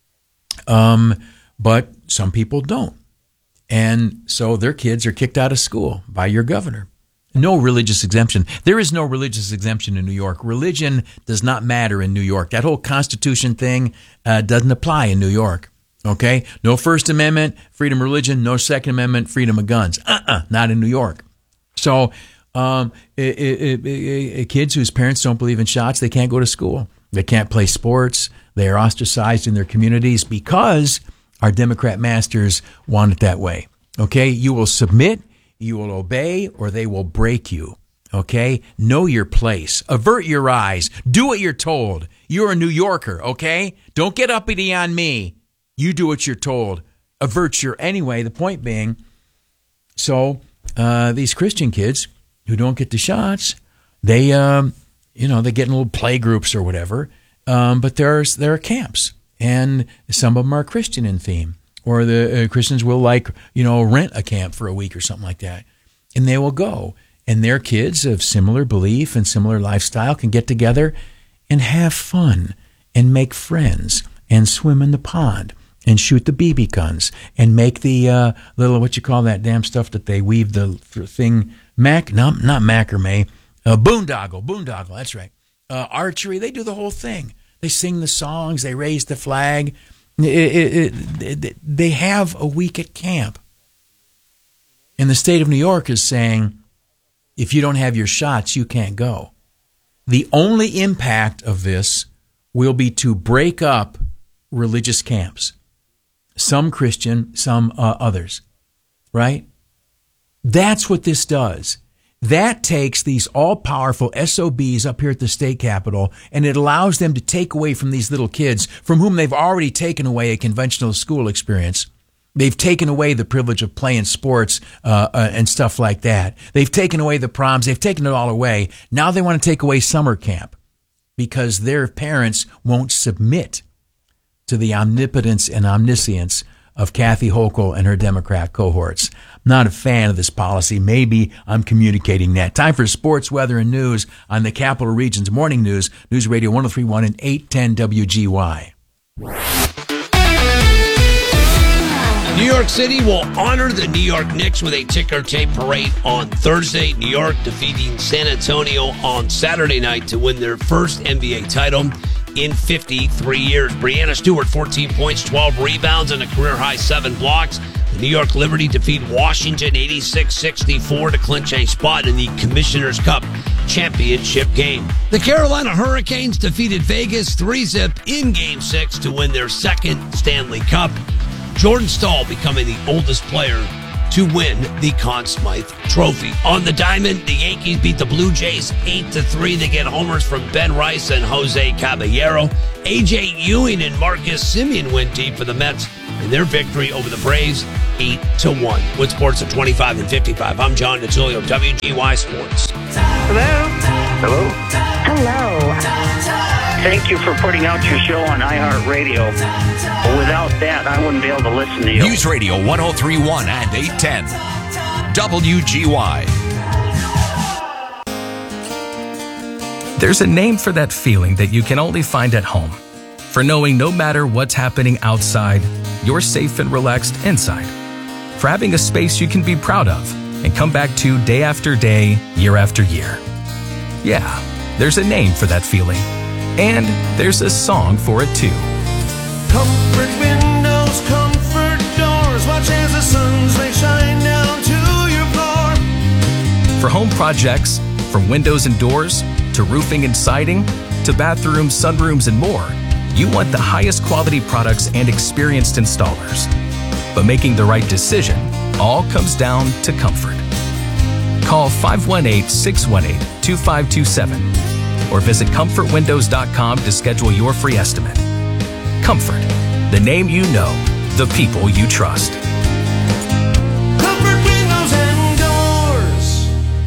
Um, but some people don't. And so their kids are kicked out of school by your governor. No religious exemption. There is no religious exemption in New York. Religion does not matter in New York. That whole Constitution thing uh, doesn't apply in New York. Okay? No First Amendment, freedom of religion. No Second Amendment, freedom of guns. Uh-uh, not in New York. So um, it, it, it, it, kids whose parents don't believe in shots, they can't go to school. They can't play sports. They are ostracized in their communities because our Democrat masters want it that way. Okay? You will submit, you will obey, or they will break you. Okay? Know your place. Avert your eyes. Do what you're told. You're a New Yorker, okay? Don't get uppity on me. You do what you're told. Avert your... Anyway, the point being, so uh, these Christian kids who don't get the shots, they, um, you know, they get in little play groups or whatever, um, but there's there are camps. And some of them are Christian in theme, or the uh, Christians will like, you know, rent a camp for a week or something like that. And they will go. And their kids of similar belief and similar lifestyle can get together and have fun and make friends and swim in the pond and shoot the B B guns and make the uh, little, what you call that damn stuff that they weave the thing, mac, no, not macrame, uh, boondoggle, boondoggle, that's right. Uh, archery, they do the whole thing. They sing the songs. They raise the flag. It, it, it, it, they have a week at camp. And the state of New York is saying, if you don't have your shots, you can't go. The only impact of this will be to break up religious camps. Some Christian, some uh, others. Right? That's what this does. That takes these all-powerful S O Bs up here at the state capitol, and it allows them to take away from these little kids from whom they've already taken away a conventional school experience. They've taken away the privilege of playing sports uh, uh, and stuff like that. They've taken away the proms. They've taken it all away. Now they want to take away summer camp because their parents won't submit to the omnipotence and omniscience of Kathy Hochul and her Democrat cohorts. I'm not a fan of this policy. Maybe I'm communicating that. Time for sports, weather, and news on the Capital Region's Morning News, News Radio one oh three point one and eight ten W G Y. New York City will honor the New York Knicks with a ticker tape parade on Thursday. New York defeating San Antonio on Saturday night to win their first N B A title in fifty-three years. Breanna Stewart, fourteen points, twelve rebounds, and a career-high seven blocks. The New York Liberty defeat Washington eighty-six sixty-four to clinch a spot in the Commissioner's Cup championship game. The Carolina Hurricanes defeated Vegas three zip in Game six to win their second Stanley Cup. Jordan Staal becoming the oldest player to win the Conn Smythe Trophy. On the diamond, the Yankees beat the Blue Jays eight to three. They get homers from Ben Rice and Jose Caballero. A J Ewing and Marcus Semien went deep for the Mets in their victory over the Braves, eight to one. With sports at twenty-five and fifty-five, I'm John DeTilio, W G Y Sports. Hello? Hello? Hello. Thank you for putting out your show on iHeartRadio. Without that, I wouldn't be able to listen to you. News Radio one oh three point one and eight ten. W G Y. There's a name for that feeling that you can only find at home. For knowing no matter what's happening outside, you're safe and relaxed inside. For having a space you can be proud of and come back to day after day, year after year. Yeah, there's a name for that feeling. And there's a song for it too. Comfort windows, comfort doors. Watch as the sun's rays shine down to your floor. For home projects, from windows and doors, to roofing and siding, to bathrooms, sunrooms, and more, you want the highest quality products and experienced installers. But making the right decision all comes down to comfort. Call five one eight, six one eight, two five two seven or visit comfort windows dot com to schedule your free estimate. Comfort, the name you know, the people you trust. Comfort windows and doors.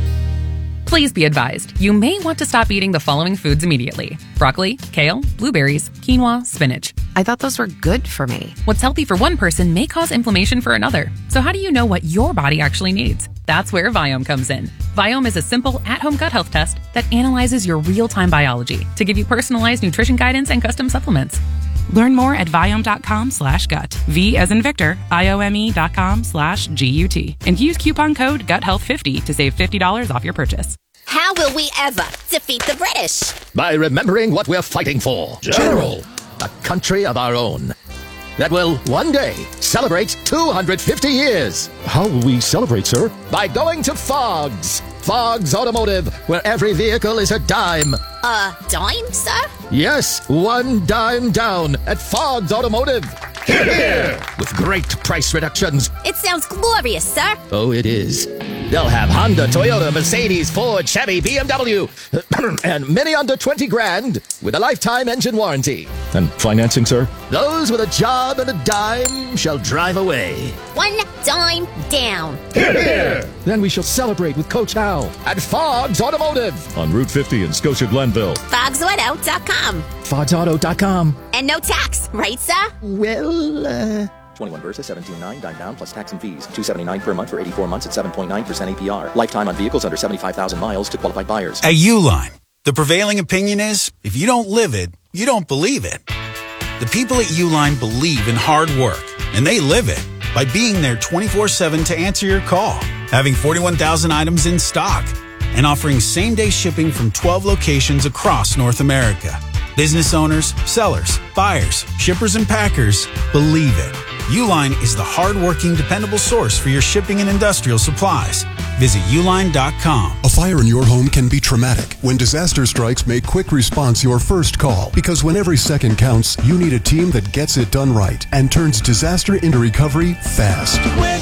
Please be advised, you may want to stop eating the following foods immediately. Broccoli, kale, blueberries, quinoa, spinach. I thought those were good for me. What's healthy for one person may cause inflammation for another. So how do you know what your body actually needs? That's where Viome comes in. Viome is a simple at-home gut health test that analyzes your real-time biology to give you personalized nutrition guidance and custom supplements. Learn more at Viome.com slash gut. V as in Victor, I-O-M-E dot com slash G-U-T. And use coupon code gut health fifty to save fifty dollars off your purchase. How will we ever defeat the British? By remembering what we're fighting for. General. A country of our own. That will one day celebrate two hundred fifty years. How will we celebrate, sir? By going to Fogg's. Fogg's Automotive, where every vehicle is a dime. A dime, sir? Yes, one dime down at Fogg's Automotive. Hear, hear. With great price reductions. It sounds glorious, sir. Oh, it is. They'll have Honda, Toyota, Mercedes, Ford, Chevy, B M W, and many under twenty grand with a lifetime engine warranty. And financing, sir? Those with a job and a dime shall drive away. One dime down. Hear, hear. Then we shall celebrate with Coach Hal at Fogg's Automotive on Route fifty in Scotia Glenville. Fogs Auto dot com. Fogs Auto dot com. And no tax, right, sir? Well, uh... twenty-one Versa, seventeen nine, dime down plus tax and fees. two seventy-nine per month for eighty-four months at seven point nine percent A P R. Lifetime on vehicles under seventy-five thousand miles to qualified buyers. At Uline, the prevailing opinion is, if you don't live it, you don't believe it. The people at Uline believe in hard work, and they live it by being there twenty-four seven to answer your call, having forty-one thousand items in stock, and offering same-day shipping from twelve locations across North America. Business owners, sellers, buyers, shippers, and packers believe it. Uline is the hard-working, dependable source for your shipping and industrial supplies. Visit uline dot com. A fire in your home can be traumatic. When disaster strikes, make quick response your first call. Because when every second counts, you need a team that gets it done right and turns disaster into recovery fast. Quick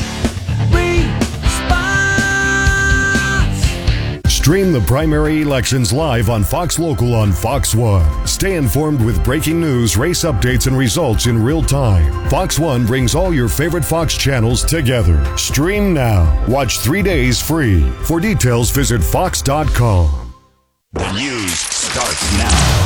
Stream the primary elections live on Fox Local on Fox One. Stay informed with breaking news, race updates, and results in real time. Fox One brings all your favorite Fox channels together. Stream now. Watch three days free. For details, visit fox dot com. The news starts now.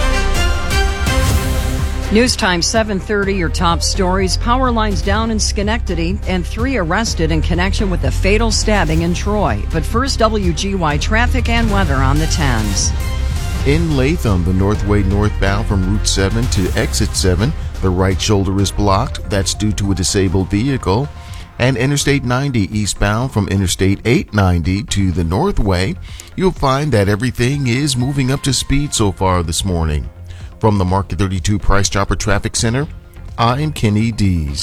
News time seven thirty, your top stories. Power lines down in Schenectady and three arrested in connection with a fatal stabbing in Troy. But first, W G Y traffic and weather on the tens. In Latham, the Northway northbound from Route seven to Exit seven, the right shoulder is blocked. That's due to a disabled vehicle. And Interstate ninety eastbound from Interstate eight ninety to the Northway, you'll find that everything is moving up to speed so far this morning. From the Market thirty-two Price Chopper Traffic Center, I'm Kenny Dees.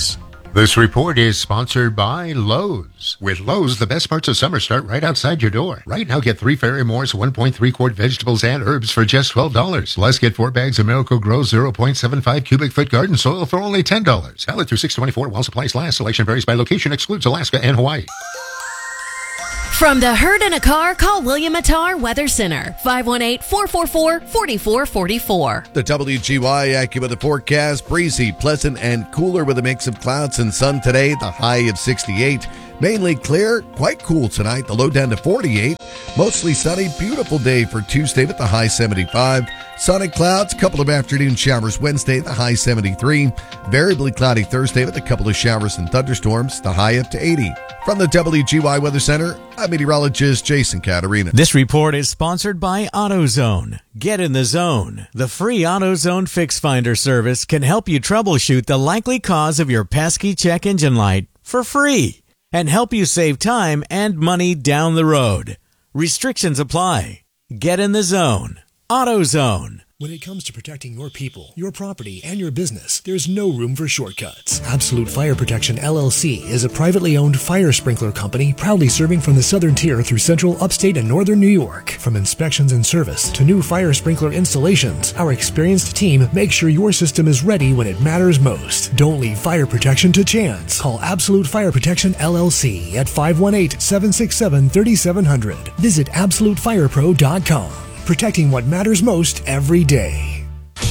This report is sponsored by Lowe's. With Lowe's, the best parts of summer start right outside your door. Right now, get three Ferry Moore's one point three quart vegetables and herbs for just twelve dollars. Plus, get four bags of Miracle Grow zero point seven five cubic foot garden soil for only ten dollars. Valid through six twenty-four while supplies last. Selection varies by location, excludes Alaska and Hawaii. From the herd in a car, call William Attar Weather Center, five one eight, four four four, four four four four. The W G Y AccuWeather forecast, breezy, pleasant, and cooler with a mix of clouds and sun today, the high of sixty-eight. Mainly clear, quite cool tonight, the low down to forty-eight. Mostly sunny, beautiful day for Tuesday with the high seventy-five. Sunny clouds, couple of afternoon showers Wednesday, the high seventy-three. Variably cloudy Thursday with a couple of showers and thunderstorms, the high up to eighty. From the W G Y Weather Center, I'm meteorologist Jason Caterina. This report is sponsored by AutoZone. Get in the zone. The free AutoZone Fix Finder service can help you troubleshoot the likely cause of your pesky check engine light for free and help you save time and money down the road. Restrictions apply. Get in the zone. AutoZone. When it comes to protecting your people, your property, and your business, there's no room for shortcuts. Absolute Fire Protection L L C is a privately owned fire sprinkler company proudly serving from the southern tier through central, upstate, and northern New York. From inspections and service to new fire sprinkler installations, our experienced team makes sure your system is ready when it matters most. Don't leave fire protection to chance. Call Absolute Fire Protection L L C at five one eight, seven six seven, three seven zero zero. Visit absolute fire pro dot com. Protecting what matters most every day.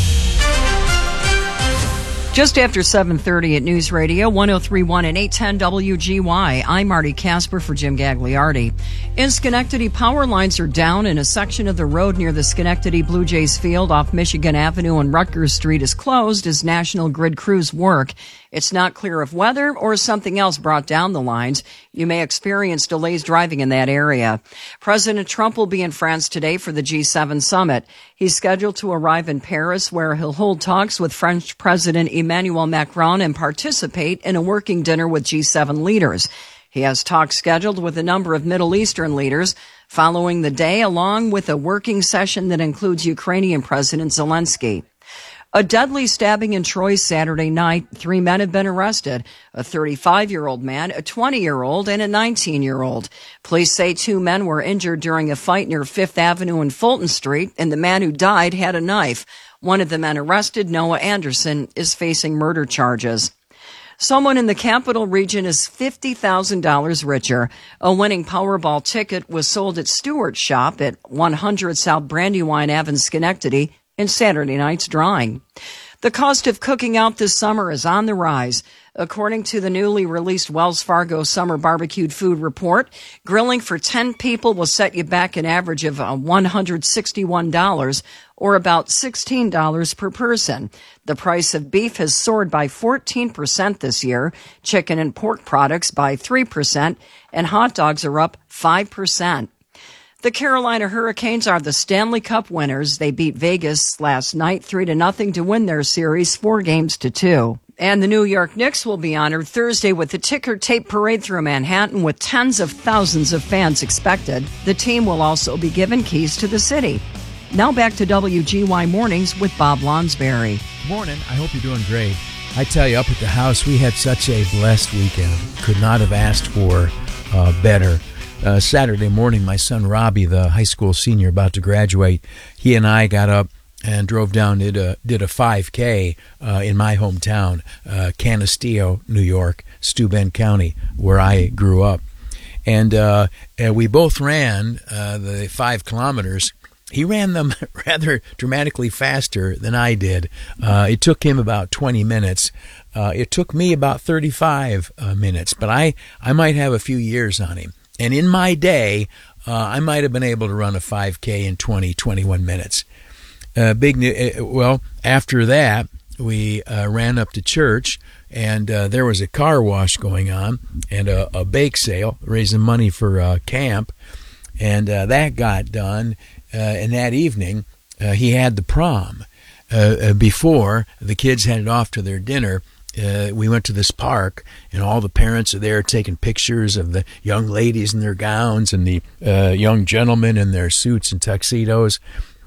Just after seven thirty at News Radio one oh three point one and eight ten W G Y. I'm Marty Casper for Jim Gagliardi. In Schenectady, power lines are down and a section of the road near the Schenectady Blue Jays field off Michigan Avenue and Rutgers Street is closed as National Grid crews work. It's not clear if weather or something else brought down the lines. You may experience delays driving in that area. President Trump will be in France today for the G seven summit. He's scheduled to arrive in Paris, where he'll hold talks with French President Emmanuel Macron and participate in a working dinner with G seven leaders. He has talks scheduled with a number of Middle Eastern leaders following the day, along with a working session that includes Ukrainian President Zelensky. A deadly stabbing in Troy Saturday night. Three men have been arrested. A thirty-five-year-old man, a twenty-year-old, and a nineteen-year-old. Police say two men were injured during a fight near Fifth Avenue and Fulton Street, and the man who died had a knife. One of the men arrested, Noah Anderson, is facing murder charges. Someone in the Capital Region is fifty thousand dollars richer. A winning Powerball ticket was sold at Stewart's shop at one hundred South Brandywine Avenue, Schenectady, in Saturday night's drawing. The cost of cooking out this summer is on the rise. According to the newly released Wells Fargo Summer Barbecued Food Report, grilling for ten people will set you back an average of one hundred sixty-one dollars, or about sixteen dollars per person. The price of beef has soared by fourteen percent this year, chicken and pork products by three percent, and hot dogs are up five percent. The Carolina Hurricanes are the Stanley Cup winners. They beat Vegas last night three to nothing to win their series four games to two. And the New York Knicks will be honored Thursday with the ticker tape parade through Manhattan with tens of thousands of fans expected. The team will also be given keys to the city. Now back to W G Y Mornings with Bob Lonsberry. Morning. I hope you're doing great. I tell you, up at the house, we had such a blessed weekend. Could not have asked for uh, better. Uh, Saturday morning, my son Robbie, the high school senior about to graduate, he and I got up and drove down, did a, did a five K uh, in my hometown, uh, Canisteo, New York, Steuben County, where I grew up. And, uh, and we both ran uh, the five kilometers. He ran them rather dramatically faster than I did. Uh, it took him about twenty minutes. Uh, it took me about thirty-five uh, minutes, but I, I might have a few years on him. And in my day, uh, I might have been able to run a five K in twenty, twenty-one minutes. Uh, big, uh, well, after that, we uh, ran up to church, and uh, there was a car wash going on and a, a bake sale, raising money for uh, camp. And uh, that got done. Uh, and that evening, uh, he had the prom. Uh, uh, before the kids headed off to their dinner, Uh, we went to this park, and all the parents are there taking pictures of the young ladies in their gowns and the uh, young gentlemen in their suits and tuxedos.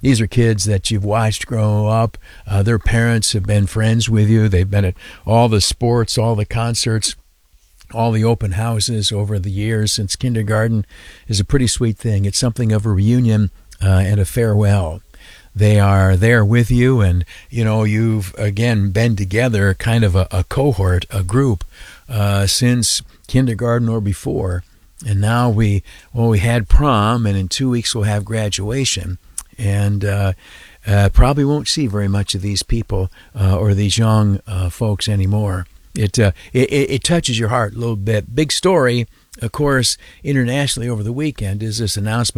These are kids that you've watched grow up. Uh, their parents have been friends with you. They've been at all the sports, all the concerts, all the open houses over the years since kindergarten. Is a pretty sweet thing. It's something of a reunion uh, and a farewell. They are there with you, and, you know, you've, again, been together, kind of a, a cohort, a group, uh, since kindergarten or before. And now we, well, we had prom, and in two weeks we'll have graduation. And uh, uh, probably won't see very much of these people uh, or these young uh, folks anymore. It, uh, it it touches your heart a little bit. Big story, of course, internationally over the weekend is this announcement